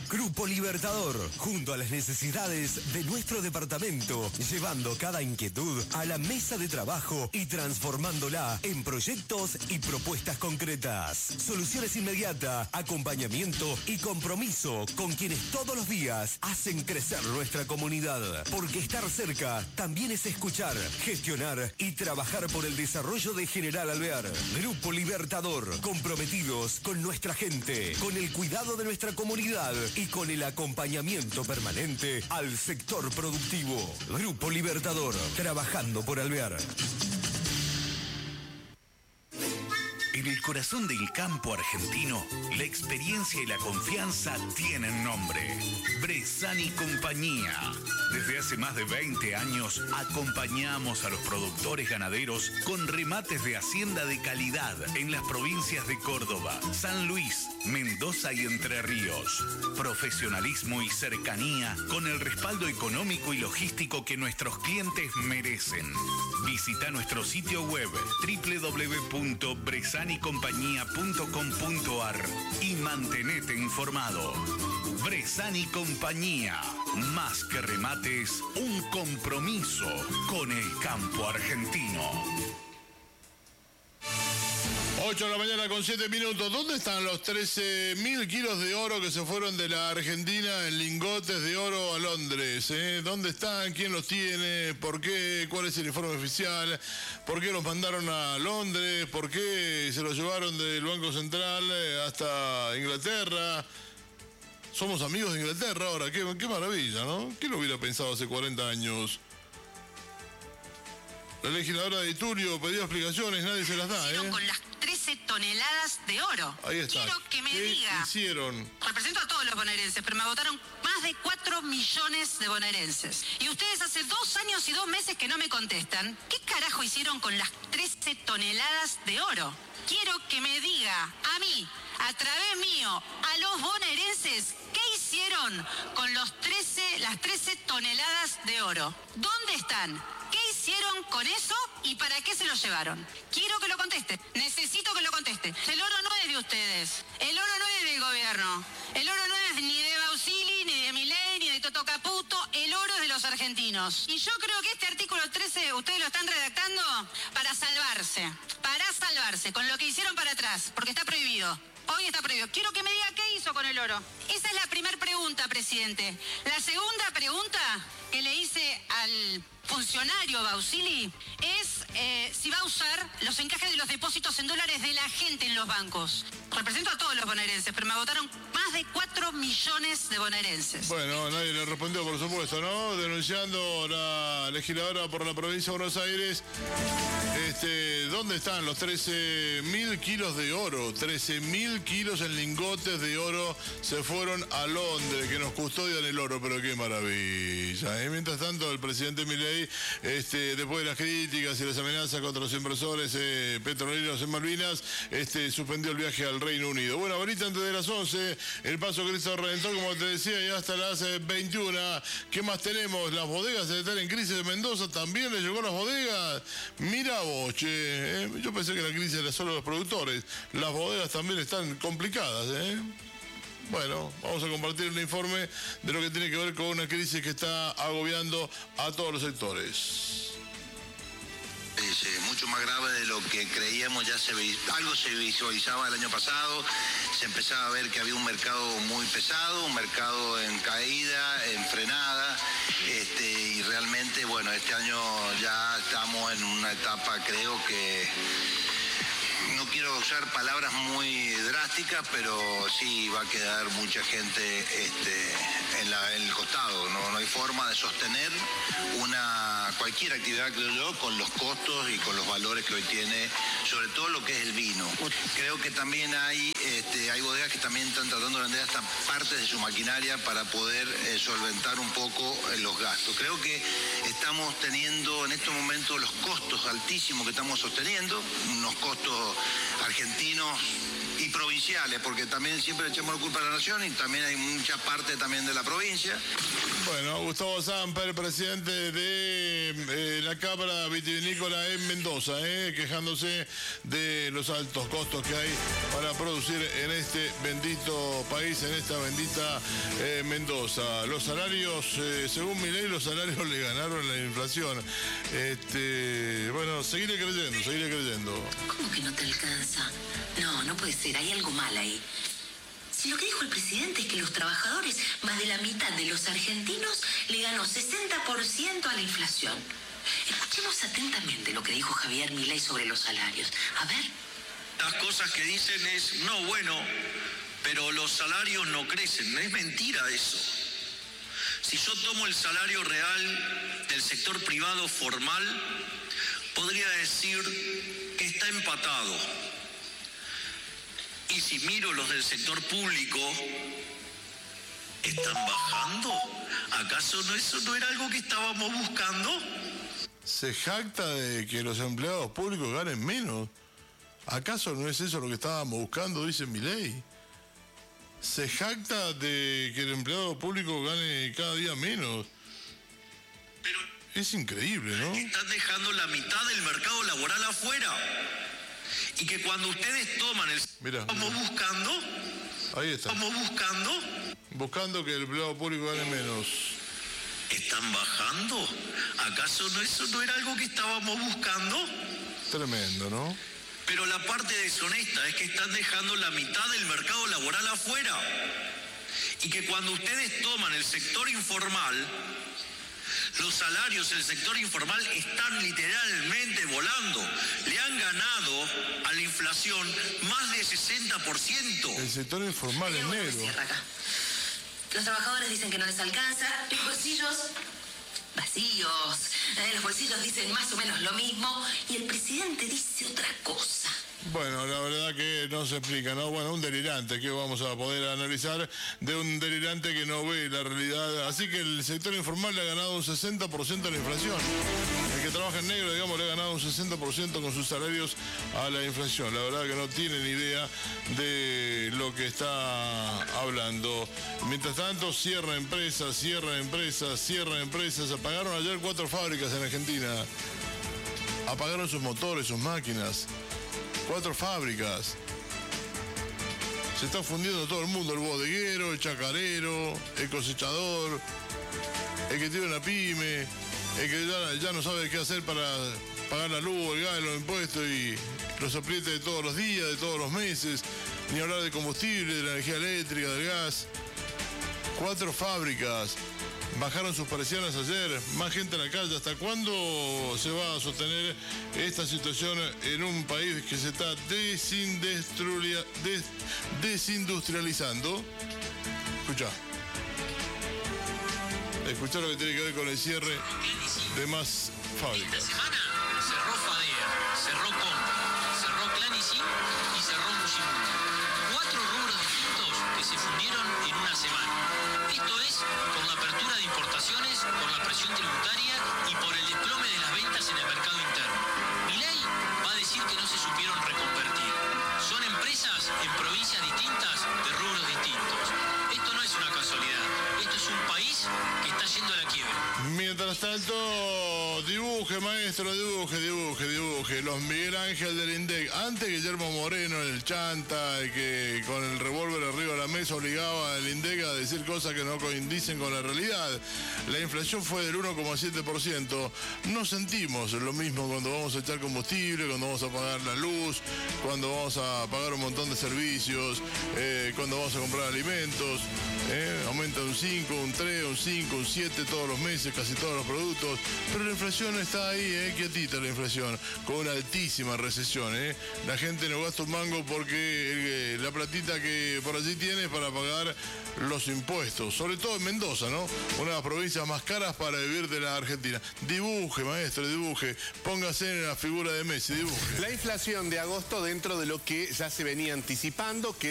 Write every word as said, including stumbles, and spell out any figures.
Grupo Libertador, junto a las necesidades de nuestro departamento, llevando cada inquietud a la mesa de trabajo y transformándola en proyectos y propuestas concretas. Soluciones inmediatas, acompañamiento y compromiso con quienes todos los días hacen crecer nuestra comunidad. Porque estar cerca también es escuchar, gestionar y trabajar por el desarrollo de General Alvear. Grupo Libertador, comprometidos con nuestra gente, con el cuidado de nuestra comunidad y con el acompañamiento permanente al sector productivo. Grupo Libertador, trabajando por Alvear. En el corazón del campo argentino, la experiencia y la confianza tienen nombre. Bresan y Compañía. Desde hace más de veinte años acompañamos a los productores ganaderos con remates de hacienda de calidad en las provincias de Córdoba, San Luis, Mendoza y Entre Ríos. Profesionalismo y cercanía con el respaldo económico y logístico que nuestros clientes merecen. Visita nuestro sitio web doble u doble u doble u punto bresan y compañía punto com punto a r y mantenete informado. Bresan y Compañía, más que remates, un compromiso con el campo argentino. ocho de la mañana con siete minutos. ¿Dónde están los trece mil kilos de oro que se fueron de la Argentina en lingotes de oro a Londres? ¿eh? ¿Dónde están? ¿Quién los tiene? ¿Por qué? ¿Cuál es el informe oficial? ¿Por qué los mandaron a Londres? ¿Por qué se los llevaron del Banco Central hasta Inglaterra? Somos amigos de Inglaterra ahora. Qué, qué maravilla, ¿no? ¿Quién lo hubiera pensado hace cuarenta años? La legisladora de Iturio pidió explicaciones, nadie se las da, ¿eh? Con las trece toneladas de oro. Ahí está. Quiero que me ¿Qué diga. hicieron? Represento a todos los bonaerenses, pero me votaron más de cuatro millones de bonaerenses. Y ustedes hace dos años y dos meses que no me contestan. ¿Qué carajo hicieron con las trece toneladas de oro? Quiero que me diga a mí, a través mío, a los bonaerenses, ¿qué hicieron con los trece, las trece toneladas de oro? ¿Dónde están? ¿Qué hicieron con eso y para qué se lo llevaron? Quiero que lo conteste. Necesito que lo conteste. El oro no es de ustedes. El oro no es del gobierno. El oro no es ni de Bausili, ni de Milei, ni de Toto Caputo. El oro es de los argentinos. Y yo creo que este artículo trece ustedes lo están redactando para salvarse. Para salvarse, con lo que hicieron para atrás, porque está prohibido. Hoy está prohibido. Quiero que me diga qué hizo con el oro. Esa es la primera pregunta, presidente. La segunda pregunta que le hice al funcionario Bausili es eh, si va a usar los encajes de los depósitos en dólares de la gente en los bancos. Represento a todos los bonaerenses, pero me votaron más de cuatro millones de bonaerenses. Bueno, nadie le respondió, por supuesto, ¿no? Denunciando la legisladora por la provincia de Buenos Aires. Este, ¿dónde están los trece mil kilos de oro? trece mil kilos en lingotes de oro se fueron a Londres, que nos custodian el oro, pero qué maravilla, ¿eh? Mientras tanto, el presidente Milei, este, después de las críticas y las amenazas contra los inversores eh, petroleros en Malvinas, este, suspendió el viaje al Reino Unido. Bueno, ahorita antes de las once, el paso Cristo Redentor, como te decía, ya hasta las veintiuna. ¿Qué más tenemos? Las bodegas están en crisis de Mendoza, también le llegó las bodegas. Mira vos, che, eh, yo pensé que la crisis era solo los productores. Las bodegas también están complicadas, ¿eh? Bueno, vamos a compartir un informe de lo que tiene que ver con una crisis que está agobiando a todos los sectores. Es mucho más grave de lo que creíamos, ya se algo se visualizaba el año pasado, se empezaba a ver que había un mercado muy pesado, un mercado en caída, en frenada, este, y realmente, bueno, este año ya estamos en una etapa, creo que, no quiero usar palabras muy drásticas, pero sí va a quedar mucha gente este, en, la, en el costado. ¿no? no hay forma de sostener una cualquier actividad, creo yo, con los costos y con los valores que hoy tiene, sobre todo lo que es el vino. Creo que también hay, este, hay bodegas que también están tratando de vender hasta partes de su maquinaria para poder eh, solventar un poco eh, los gastos. Creo que estamos teniendo en estos momentos los costos altísimos que estamos sosteniendo, unos costos argentinos y provinciales provinciales, porque también siempre echamos la culpa a la nación y también hay mucha parte también de la provincia. Bueno, Gustavo Samper, presidente de eh, la Cámara Vitivinícola en Mendoza, eh, quejándose de los altos costos que hay para producir en este bendito país, en esta bendita eh, Mendoza. Los salarios, eh, según mi ley, los salarios le ganaron la inflación. Este, bueno, seguiré creyendo, seguiré creyendo. ¿Cómo que no te alcanza? No, no puede ser, hay algo mal ahí. Si lo que dijo el presidente es que los trabajadores, más de la mitad de los argentinos, le ganó sesenta por ciento a la inflación. Escuchemos atentamente lo que dijo Javier Milei sobre los salarios. A ver. Las cosas que dicen es, no, bueno, pero los salarios no crecen. Es mentira eso. Si yo tomo el salario real del sector privado formal, podría decir que está empatado. Y si miro los del sector público, ¿están bajando? ¿Acaso no, eso no era algo que estábamos buscando? Se jacta de que los empleados públicos ganen menos. ¿Acaso no es eso lo que estábamos buscando, dice Milei? Se jacta de que el empleado público gane cada día menos. Pero es increíble, ¿no? Están dejando la mitad del mercado laboral afuera. Y que cuando ustedes toman el... Mirá, estamos mirá. buscando... Ahí está. Estamos buscando... Buscando que el empleado público gane menos. ¿Están bajando? ¿Acaso no, eso no era algo que estábamos buscando? Tremendo, ¿no? Pero la parte deshonesta es que están dejando la mitad del mercado laboral afuera. Y que cuando ustedes toman el sector informal, los salarios del sector informal están literalmente volando. Le han ganado a la inflación más de sesenta por ciento. El sector informal es negro. Los trabajadores dicen que no les alcanza, los bolsillos vacíos, eh, los bolsillos dicen más o menos lo mismo y el presidente dice otra cosa. Bueno, la verdad que no se explica, ¿no? Bueno, un delirante que vamos a poder analizar de un delirante que no ve la realidad. Así que el sector informal le ha ganado un sesenta por ciento a la inflación. El que trabaja en negro, digamos, le ha ganado un sesenta por ciento con sus salarios a la inflación. La verdad que no tiene ni idea de lo que está hablando. Mientras tanto, cierra empresas, cierra empresas, cierra empresas. Apagaron ayer cuatro fábricas en Argentina. Apagaron sus motores, sus máquinas. Cuatro fábricas. Se está fundiendo todo el mundo, el bodeguero, el chacarero, el cosechador, el que tiene una pyme, el que ya, ya no sabe qué hacer para pagar la luz, el gas, los impuestos y los aprietes de todos los días, de todos los meses, ni hablar de combustible, de la energía eléctrica, del gas. Cuatro fábricas. Bajaron sus persianas ayer, más gente en la calle. ¿Hasta cuándo se va a sostener esta situación en un país que se está desindustrializa, des, desindustrializando? Escuchá. Escuchá lo que tiene que ver con el cierre de más fábricas. Esta semana cerró Fadea, cerró Compa, cerró Clanici y cerró Musimundo. Cuatro rubros distintos que se fundieron en una semana. Esto es por la apertura de importaciones, por la presión tributaria y por el desplome de las ventas en el mercado interno. Milei va a decir que no se supieron reconvertir. Son empresas en provincias distintas de rubros distintos. Esto no es una casualidad. Esto es un país que está yendo a la quiebra. Mientras tanto, dibuje, maestro, dibuje, dibuje, dibuje. Los Miguel Ángel del INDEC. Antes Guillermo Moreno, el chanta, el que con el revólver arriba de la mesa obligaba al INDEC a decir cosas que no coinciden con la realidad. La inflación fue del uno coma siete por ciento. No sentimos lo mismo cuando vamos a echar combustible, cuando vamos a pagar la luz, cuando vamos a pagar un montón de servicios, eh, cuando vamos a comprar alimentos. Eh, aumenta un cinco, un tres, un cinco, un siete todos los meses, casi todos los productos. Pero la inflación está ahí, eh, quietita la inflación, con una altísima recesión. Eh. La gente no gasta un mango porque eh, la platita que por allí tiene es para pagar los impuestos, sobre todo en Mendoza, ¿no? Una de las provincias más caras para vivir de la Argentina. Dibuje, maestro, dibuje. Póngase en la figura de Messi, dibuje. La inflación de agosto dentro de lo que ya se venía anticipando, que